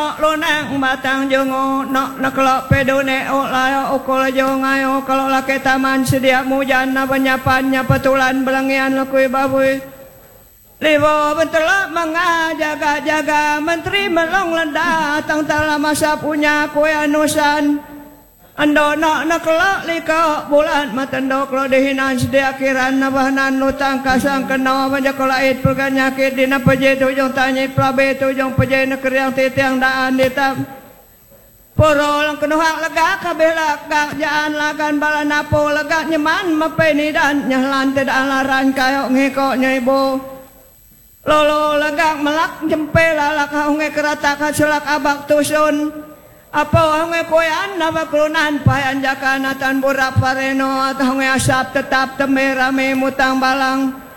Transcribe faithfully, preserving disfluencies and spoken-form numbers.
no lo nang batang jongo no no kalau pedone o layo o kalau jongayo kalau laki taman sedia mujan na penyapannya petulan belangian lakui babui libo bentelak mengajaga-jaga menteri melong lenda tang tala masa punya kue anusan ando no no kelak liko bulan matendo klo dihinan sedia kiran nabahanan lutang kasang kena banja kolait perganyakit dina peje tujung tanyik pelabe tujung peje negeri yang titiang daan ditam poro lang kenuhak lega kabelak gak jaan lagan balanapo lega nyeman mapeni dan nyalan tidak laran kayok ngikok nyaibo lolo lega melak jempe lalak haunge kerata kasulak abak tusun apa hange koyan nama kelunan payan jakana tan burak pareno atau hange asap tetap temerame mutang balang